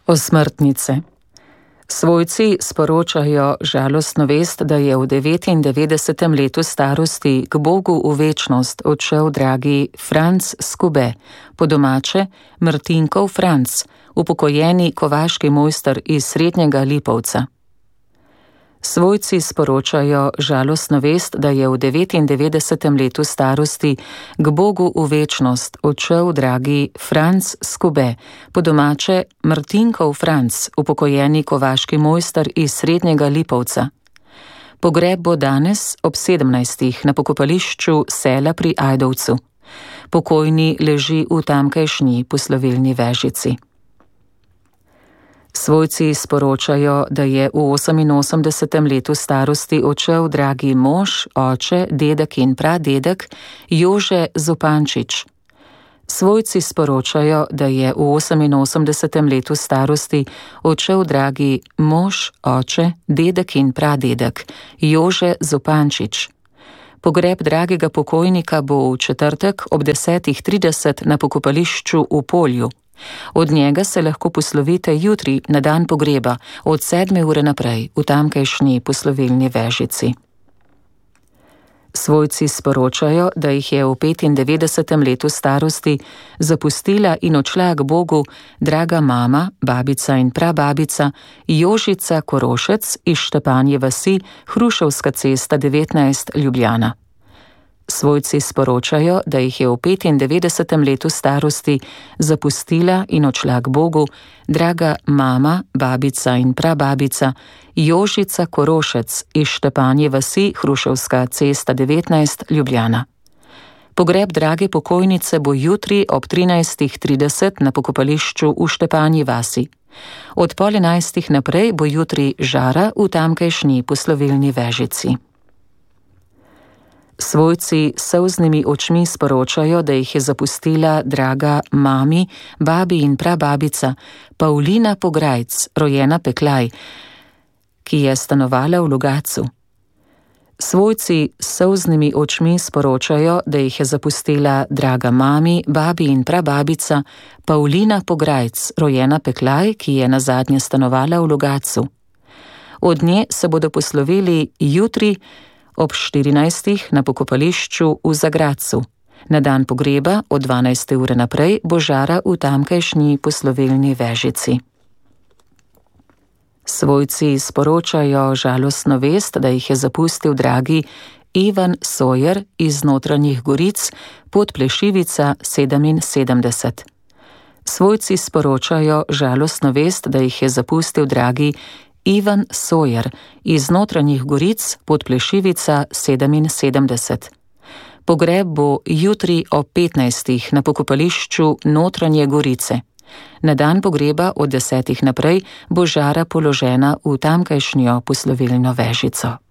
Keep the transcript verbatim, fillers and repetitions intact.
Osmrtnice. Svojci sporočajo žalostno vest, da je v devetindevetdesetem letu starosti k Bogu v večnost odšel dragi Franc Skube, po domače Martinkov Franc, upokojeni kovaški mojster iz Srednjega Lipovca. Svojci sporočajo žalostno vest, da je v devetindevetdesetem letu starosti k Bogu v večnost odšel dragi Franc Skube, po domače Martinkov Franc, upokojeni kovaški mojster iz Srednjega Lipovca. Pogreb bo danes ob sedemnajstih na pokopališču Sela pri Ajdovcu. Pokojni leži v tamkajšnji poslovilni vežici. Svojci sporočajo, da je v oseminosemdesetem letu starosti odšel dragi mož, oče, dedek in pradedek Jože Zupančič. Svojci sporočajo, da je v oseminosemdesetem letu starosti odšel dragi mož, oče, dedek in pradedek Jože Zupančič. Pogreb dragega pokojnika bo v četrtek ob desetih trideset na pokopališču v Polju. Od njega se lahko poslovite jutri na dan pogreba od sedme ure naprej v tamkajšnji poslovilni vežici. Svojci sporočajo, da jih je v petindevetdesetem letu starosti zapustila in odšla k Bogu draga mama, babica in prababica Jožica Korošec iz Štepanje vasi, Hruševska cesta devetnajst, Ljubljana. Svojci sporočajo, da jih je v petindevetdesetem letu starosti zapustila in odšla k Bogu draga mama, babica in prababica Jožica Korošec iz Štepanje vasi, Hruševska cesta devetnajst, Ljubljana. Pogreb drage pokojnice bo jutri ob trinajstih trideset na pokopališču v Štepanji vasi. Od pol enajstih naprej bo jutri žara v tamkajšnji poslovilni vežici. Svojci s solznimi očmi sporočajo, da jih je zapustila draga mami, babi in prababica Pavlina Pograjc, rojena Peklaj, ki je stanovala v Logatcu. Svojci s solznimi očmi sporočajo, da jih je zapustila draga mami, babi in prababica Pavlina Pograjc, rojena Peklaj, ki je nazadnje stanovala v Logatcu. Od nje se bodo poslovili jutri ob štirinajstih na pokopališču v Zagradcu. Na dan pogreba od dvanajste ure naprej bo žara v tamkajšnji poslovilni vežici. Svojci sporočajo žalostno vest, da jih je zapustil dragi Ivan Sojer iz Notranjih Goric, Podplešivica sedeminsedemdeset. Svojci sporočajo žalostno vest, da jih je zapustil dragi Ivan Sojer iz Notranjih Goric, Podplešivica sedeminsedemdeset. Pogreb bo jutri ob petnajstih na pokopališču Notranje Gorice. Na dan pogreba od desetih naprej bo žara položena v tamkajšnjo poslovilno vežico.